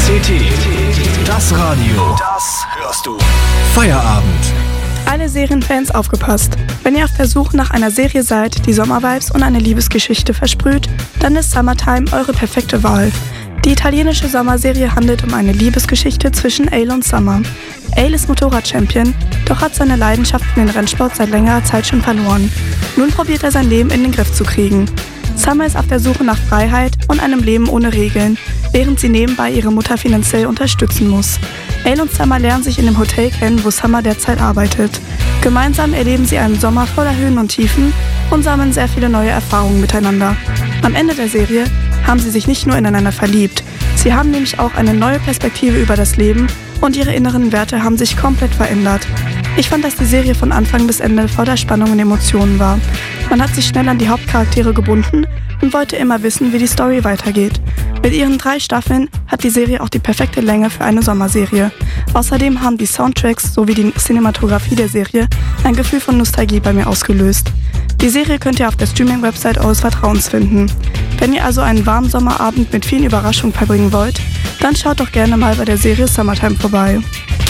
CT, das Radio, das hörst du. Feierabend. Alle Serienfans aufgepasst. Wenn ihr auf der Suche nach einer Serie seid, die Sommervibes und eine Liebesgeschichte versprüht, dann ist Summertime eure perfekte Wahl. Die italienische Sommerserie handelt um eine Liebesgeschichte zwischen Ale und Summer. Ale ist Motorrad-Champion, doch hat seine Leidenschaft für den Rennsport seit längerer Zeit schon verloren. Nun probiert er sein Leben in den Griff zu kriegen. Summer ist auf der Suche nach Freiheit und einem Leben ohne Regeln, während sie nebenbei ihre Mutter finanziell unterstützen muss. Ale und Summer lernen sich in dem Hotel kennen, wo Summer derzeit arbeitet. Gemeinsam erleben sie einen Sommer voller Höhen und Tiefen und sammeln sehr viele neue Erfahrungen miteinander. Am Ende der Serie haben sie sich nicht nur ineinander verliebt, sie haben nämlich auch eine neue Perspektive über das Leben und ihre inneren Werte haben sich komplett verändert. Ich fand, dass die Serie von Anfang bis Ende voller Spannung und Emotionen war. Man hat sich schnell an die Hauptcharaktere gebunden und wollte immer wissen, wie die Story weitergeht. Mit ihren 3 Staffeln hat die Serie auch die perfekte Länge für eine Sommerserie. Außerdem haben die Soundtracks sowie die Cinematografie der Serie ein Gefühl von Nostalgie bei mir ausgelöst. Die Serie könnt ihr auf der Streaming-Website eures Vertrauens finden. Wenn ihr also einen warmen Sommerabend mit vielen Überraschungen verbringen wollt, dann schaut doch gerne mal bei der Serie Summertime vorbei.